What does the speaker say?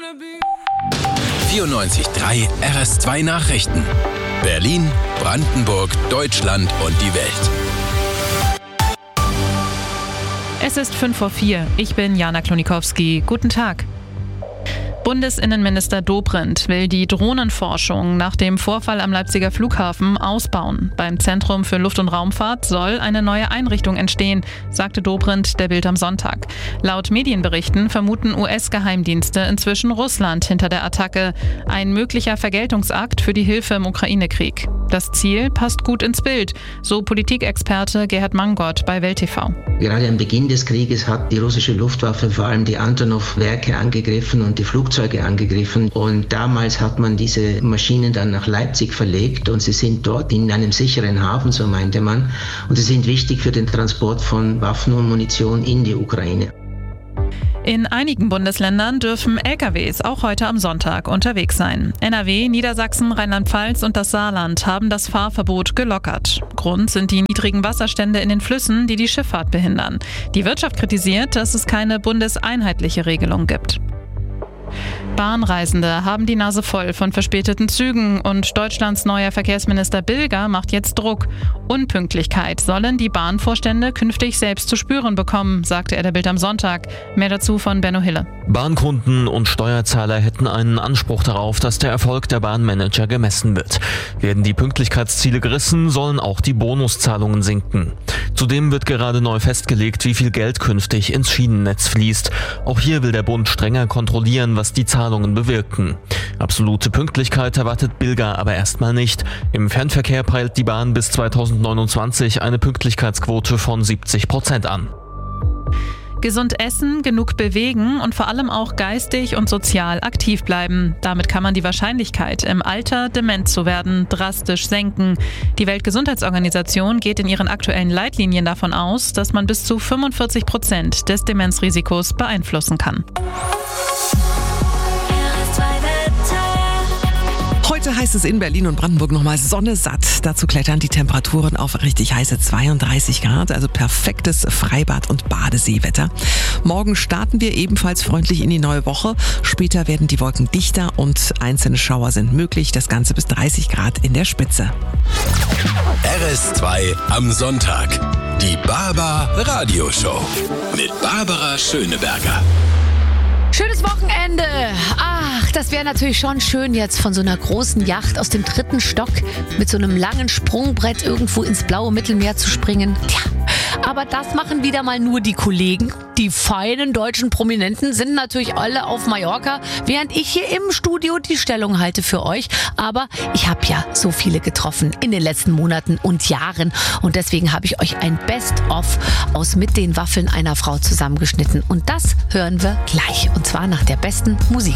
94.3 RS2 Nachrichten. Berlin, Brandenburg, Deutschland und die Welt. Es ist 5:04 Uhr. Ich bin Jana Klonikowski. Guten Tag. Bundesinnenminister Dobrindt will die Drohnenforschung nach dem Vorfall am Leipziger Flughafen ausbauen. Beim Zentrum für Luft- und Raumfahrt soll eine neue Einrichtung entstehen, sagte Dobrindt der Bild am Sonntag. Laut Medienberichten vermuten US-Geheimdienste inzwischen Russland hinter der Attacke. Ein möglicher Vergeltungsakt für die Hilfe im Ukraine-Krieg. Das Ziel passt gut ins Bild, so Politikexperte Gerhard Mangott bei Welt TV. Gerade am Beginn des Krieges hat die russische Luftwaffe vor allem die Antonov-Werke angegriffen und die Flugzeuge angegriffen. Und damals hat man diese Maschinen dann nach Leipzig verlegt und sie sind dort in einem sicheren Hafen, so meinte man. Und sie sind wichtig für den Transport von Waffen und Munition in die Ukraine. In einigen Bundesländern dürfen LKWs auch heute am Sonntag unterwegs sein. NRW, Niedersachsen, Rheinland-Pfalz und das Saarland haben das Fahrverbot gelockert. Grund sind die niedrigen Wasserstände in den Flüssen, die die Schifffahrt behindern. Die Wirtschaft kritisiert, dass es keine bundeseinheitliche Regelung gibt. Bahnreisende haben die Nase voll von verspäteten Zügen und Deutschlands neuer Verkehrsminister Bilger macht jetzt Druck. Unpünktlichkeit sollen die Bahnvorstände künftig selbst zu spüren bekommen, sagte er der Bild am Sonntag. Mehr dazu von Benno Hille. Bahnkunden und Steuerzahler hätten einen Anspruch darauf, dass der Erfolg der Bahnmanager gemessen wird. Werden die Pünktlichkeitsziele gerissen, sollen auch die Bonuszahlungen sinken. Zudem wird gerade neu festgelegt, wie viel Geld künftig ins Schienennetz fließt. Auch hier will der Bund strenger kontrollieren, was die Zahlungen bewirken. Absolute Pünktlichkeit erwartet Bilger aber erstmal nicht. Im Fernverkehr peilt die Bahn bis 2029 eine Pünktlichkeitsquote von 70% an. Gesund essen, genug bewegen und vor allem auch geistig und sozial aktiv bleiben. Damit kann man die Wahrscheinlichkeit, im Alter dement zu werden, drastisch senken. Die Weltgesundheitsorganisation geht in ihren aktuellen Leitlinien davon aus, dass man bis zu 45% des Demenzrisikos beeinflussen kann. Heute heißt es in Berlin und Brandenburg nochmal Sonne satt. Dazu klettern die Temperaturen auf richtig heiße 32 Grad, also perfektes Freibad- und Badeseewetter. Morgen starten wir ebenfalls freundlich in die neue Woche. Später werden die Wolken dichter und einzelne Schauer sind möglich. Das Ganze bis 30 Grad in der Spitze. RS2 am Sonntag. Die Barbar Radioshow mit Barbara Schöneberger. Schönes Wochenende. Ach, das wäre natürlich schon schön, jetzt von so einer großen Yacht aus dem 3. Stock mit so einem langen Sprungbrett irgendwo ins blaue Mittelmeer zu springen. Tja, aber das machen wieder mal nur die Kollegen. Die feinen deutschen Prominenten sind natürlich alle auf Mallorca, während ich hier im Studio die Stellung halte für euch. Aber ich habe ja so viele getroffen in den letzten Monaten und Jahren. Und deswegen habe ich euch ein Best-of aus Mit den Waffeln einer Frau zusammengeschnitten. Und das hören wir gleich. Und zwar nach der besten Musik.